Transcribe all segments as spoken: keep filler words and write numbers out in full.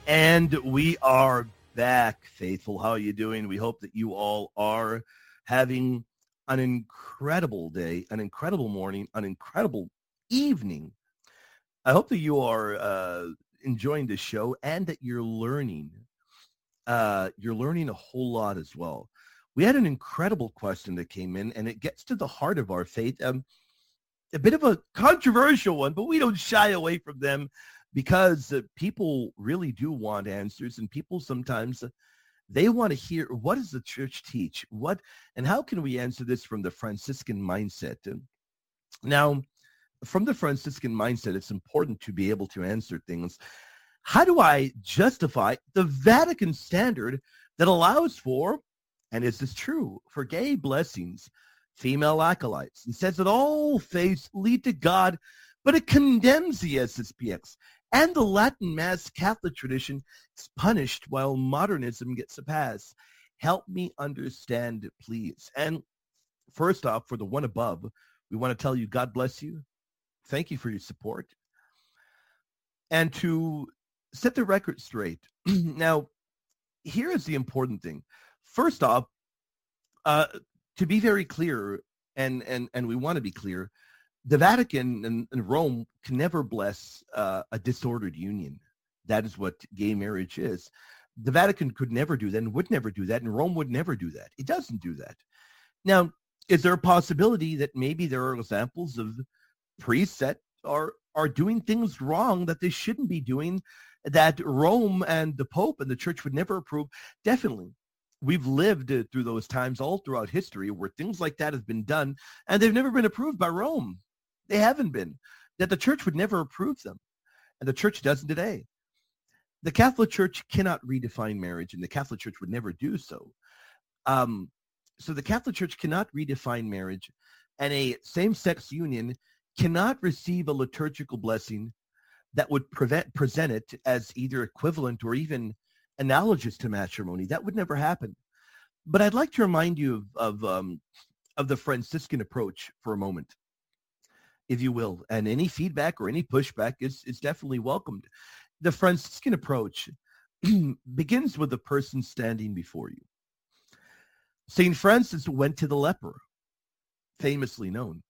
And we are back, faithful. How are you doing? We hope that you all are having an incredible day, an incredible morning, an incredible evening. I hope that you are uh, enjoying the show and that you're learning. Uh, you're learning a whole lot as well. We had an incredible question that came in, and it gets to the heart of our faith. Um, a bit of a controversial one, but we don't shy away from them because uh, people really do want answers, and people sometimes uh, they want to hear, what does the church teach? What and how can we answer this from the Franciscan mindset? And now, from the Franciscan mindset, it's important to be able to answer things. How do I justify the Vatican standard that allows for, and is this true, for gay blessings, female acolytes, and says that all faiths lead to God, but it condemns the S S P X and the Latin Mass Catholic tradition is punished while modernism gets a pass? Help me understand, please. And first off, for the one above, we want to tell you, God bless you. Thank you for your support. And to set the record straight, now, here is the important thing. First off, uh, to be very clear, and, and, and we want to be clear, the Vatican and, and Rome can never bless uh, a disordered union. That is what gay marriage is. The Vatican could never do that and would never do that, and Rome would never do that. It doesn't do that. Now, is there a possibility that maybe there are examples of priests that are are doing things wrong that they shouldn't be doing, that Rome and the Pope and the Church would never approve? Definitely. We've lived uh, through those times all throughout history where things like that have been done, and they've never been approved by Rome. They haven't been. That the Church would never approve them, and the Church doesn't today. The Catholic Church cannot redefine marriage, and the Catholic Church would never do so. Um, so the Catholic Church cannot redefine marriage, and a same-sex union cannot receive a liturgical blessing that would prevent, present it as either equivalent or even analogous to matrimony. That would never happen. But I'd like to remind you of, of, um, of the Franciscan approach for a moment, if you will, and any feedback or any pushback is, is definitely welcomed. The Franciscan approach begins with the person standing before you. Saint Francis went to the leper, famously known.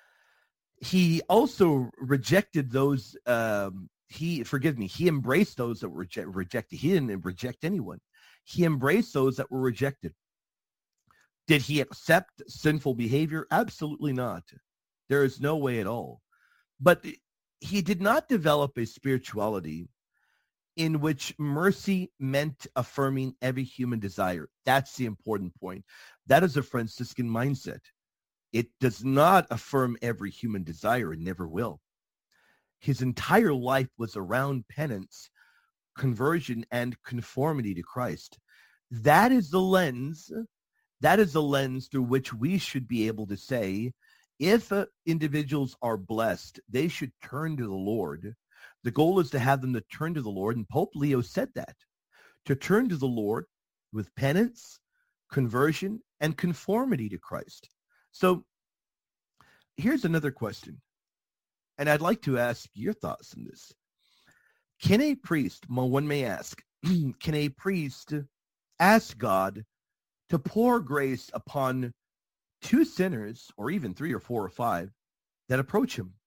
He also rejected those, um, he, forgive me, he embraced those that were reject, rejected. He didn't reject anyone. He embraced those that were rejected. Did he accept sinful behavior? Absolutely not. There is no way at all. But he did not develop a spirituality in which mercy meant affirming every human desire. That's the important point. That is a Franciscan mindset. It does not affirm every human desire and never will. His entire life was around penance, conversion, and conformity to Christ. That is the lens, that is the lens through which we should be able to say, if uh, individuals are blessed, they should turn to the Lord. The goal is to have them to turn to the Lord, and Pope Leo said that, to turn to the Lord with penance, conversion, and conformity to Christ. So here's another question, and I'd like to ask your thoughts on this. Can a priest, well, one may ask, can a priest ask God to pour grace upon two sinners, or even three or four or five, that approach him?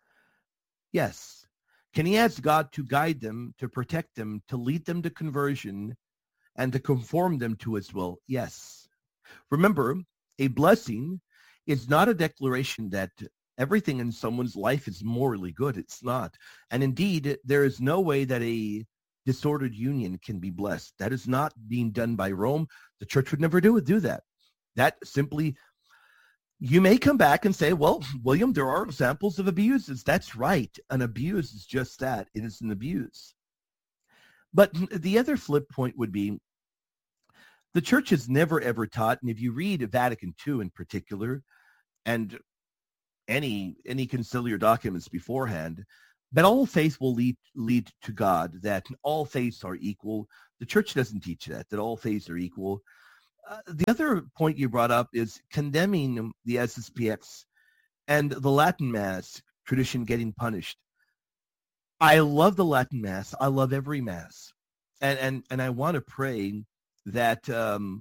Yes. Can he ask God to guide them, to protect them, to lead them to conversion, and to conform them to his will? Yes. Remember, a blessing is not a declaration that everything in someone's life is morally good. It's not. And indeed, there is no way that a disordered union can be blessed. That is not being done by Rome. The Church would never do, do that. That simply, you may come back and say, well, William, there are examples of abuses. That's right. An abuse is just that. It is an abuse. But the other flip point would be, the Church has never, ever taught, and if you read Vatican Two in particular, and any any conciliar documents beforehand, that all faith will lead lead to God, that all faiths are equal. The Church doesn't teach that, that all faiths are equal. Uh, the other point you brought up is condemning the S S P X and the Latin Mass tradition getting punished. I love the Latin Mass. I love every Mass. and and and I want to pray that um,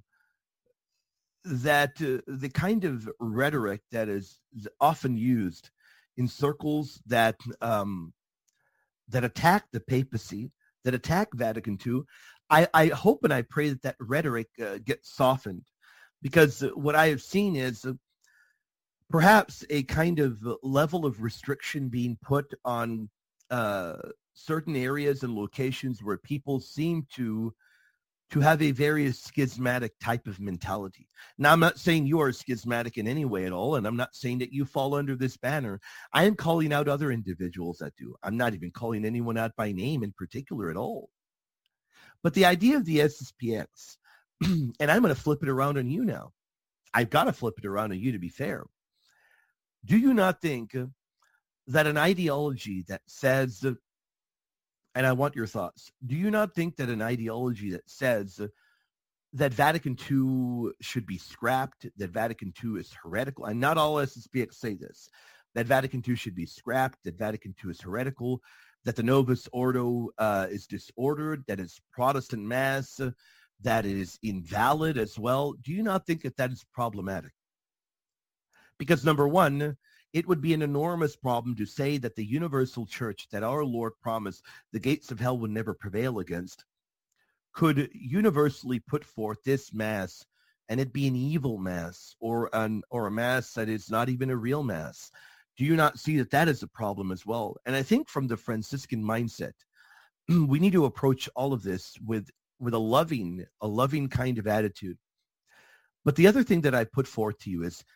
that uh, the kind of rhetoric that is often used in circles that um, that attack the papacy, that attack Vatican two, I, I hope and I pray that that rhetoric uh, gets softened, because what I have seen is uh, perhaps a kind of level of restriction being put on uh, certain areas and locations where people seem to to have a very schismatic type of mentality. Now, I'm not saying you are schismatic in any way at all, and I'm not saying that you fall under this banner. I am calling out other individuals that do. I'm not even calling anyone out by name in particular at all. But the idea of the S S P X, and I'm going to flip it around on you now. I've got to flip it around on you to be fair. Do you not think that an ideology that says, and I want your thoughts, do you not think that an ideology that says that Vatican two should be scrapped, that Vatican two is heretical, and not all S S P X say this, that Vatican two should be scrapped, that Vatican two is heretical, that the Novus Ordo uh, is disordered, that it's Protestant Mass, uh, that it is invalid as well, do you not think that that is problematic? Because number one, it would be an enormous problem to say that the universal church that our Lord promised the gates of hell would never prevail against could universally put forth this mass and it be an evil mass, or an or a mass that is not even a real mass. Do you not see that that is a problem as well? And I think from the Franciscan mindset, we need to approach all of this with with a loving, a loving kind of attitude. But the other thing that I put forth to you is,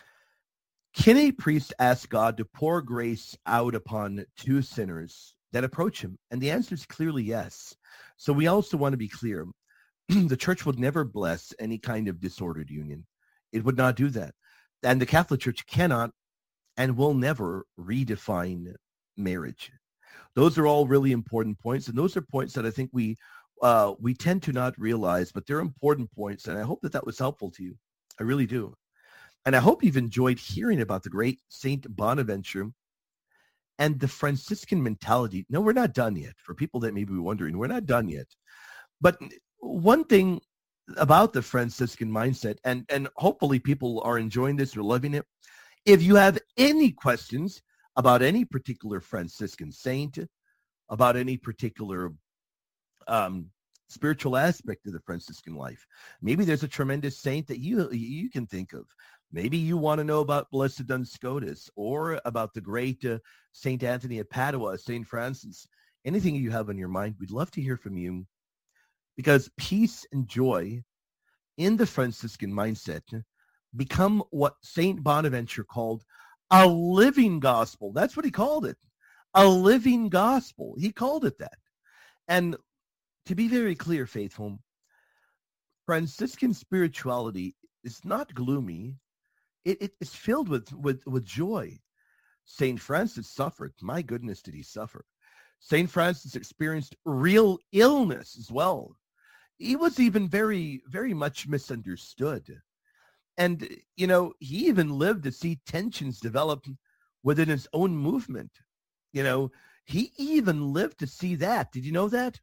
can a priest ask God to pour grace out upon two sinners that approach him? And the answer is clearly yes. So we also want to be clear. The church would never bless any kind of disordered union. It would not do that. And the Catholic Church cannot and will never redefine marriage. Those are all really important points. And those are points that I think we uh, we tend to not realize, but they're important points. And I hope that that was helpful to you. I really do. And I hope you've enjoyed hearing about the great Saint Bonaventure and the Franciscan mentality. No, we're not done yet. For people that may be wondering, we're not done yet. But one thing about the Franciscan mindset, and, and hopefully people are enjoying this or loving it, if you have any questions about any particular Franciscan saint, about any particular um, spiritual aspect of the Franciscan life, maybe there's a tremendous saint that you you can think of. Maybe you want to know about Blessed Duns Scotus, or about the great uh, Saint Anthony of Padua, Saint Francis. Anything you have on your mind, we'd love to hear from you, because peace and joy in the Franciscan mindset become what Saint Bonaventure called a living gospel. That's what he called it, a living gospel. He called it that. And to be very clear, faithful, Franciscan spirituality is not gloomy. It, it is filled with, with, with joy. Saint Francis suffered. My goodness, did he suffer. Saint Francis experienced real illness as well. He was even very, very much misunderstood. And, you know, he even lived to see tensions develop within his own movement. You know, he even lived to see that. Did you know that?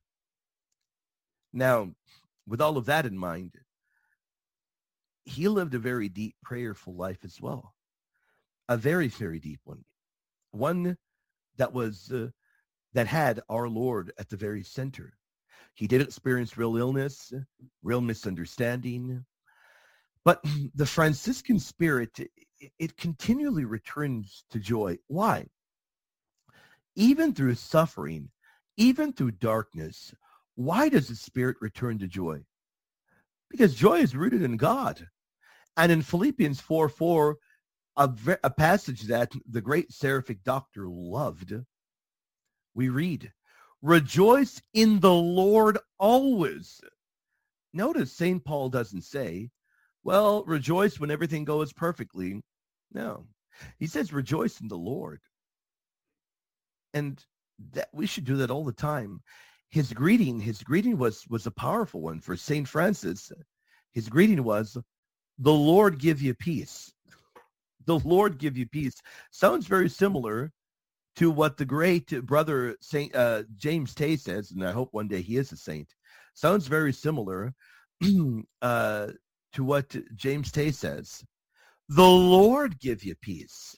Now, with all of that in mind, he lived a very deep, prayerful life as well. A very, very deep one. One that was, uh, that had our Lord at the very center. He did experience real illness, real misunderstanding. But the Franciscan spirit, it, it continually returns to joy. Why? Even through suffering, even through darkness, why does the spirit return to joy? Because joy is rooted in God. And in Philippians four four, a, a passage that the great Seraphic Doctor loved, we read, rejoice in the Lord always. Notice Saint Paul doesn't say, well, rejoice when everything goes perfectly. No. He says rejoice in the Lord. And that we should do that all the time. His greeting, his greeting was, was a powerful one for Saint Francis. His greeting was, the Lord give you peace. The Lord give you peace. Sounds very similar to what the great brother Saint uh, James Tay says, and I hope one day he is a saint. Sounds very similar uh, to what James Tay says. The Lord give you peace.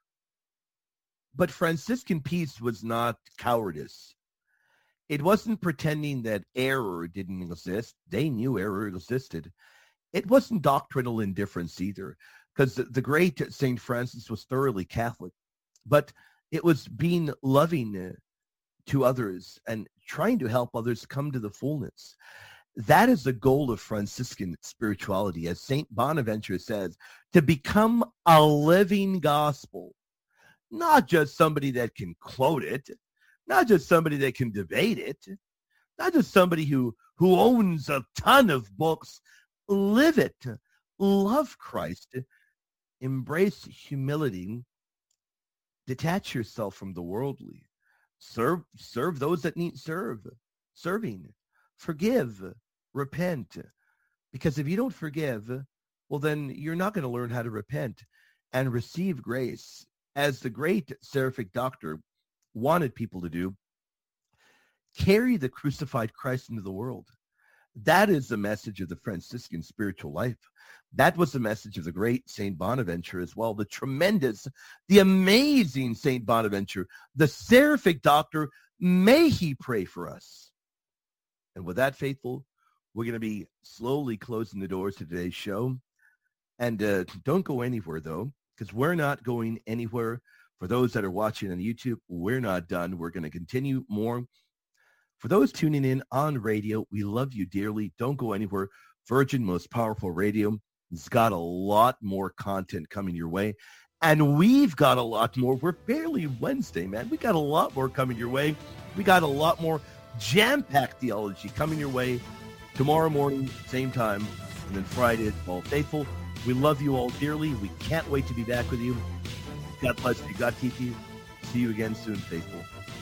But Franciscan peace was not cowardice. It wasn't pretending that error didn't exist. They knew error existed. It wasn't doctrinal indifference either, because the, the great Saint Francis was thoroughly Catholic. But it was being loving to others and trying to help others come to the fullness. That is the goal of Franciscan spirituality, as Saint Bonaventure says, to become a living gospel, not just somebody that can quote it, not just somebody that can debate it, not just somebody who, who owns a ton of books. Live it. Love Christ. Embrace humility. Detach yourself from the worldly. Serve, serve those that need serve. Serving. Forgive. Repent. Because if you don't forgive, well, then you're not going to learn how to repent and receive grace. As the great Seraphic Doctor wanted people to do, carry the crucified Christ into the world. That is the message of the Franciscan spiritual life. That was the message of the great Saint Bonaventure as well. The tremendous, the amazing Saint Bonaventure, the Seraphic Doctor. May he pray for us. And with that, faithful, we're going to be slowly closing the doors to today's show. And uh, don't go anywhere, though, because we're not going anywhere. For those that are watching on YouTube, we're not done. We're going to continue more. For those tuning in on radio, we love you dearly. Don't go anywhere. Virgin Most Powerful Radio has got a lot more content coming your way. And we've got a lot more. We're barely Wednesday, man. We got a lot more coming your way. We got a lot more jam-packed theology coming your way tomorrow morning, same time, and then Friday at All Faithful. We love you all dearly. We can't wait to be back with you. God bless you. God keep you. See you again soon, faithful.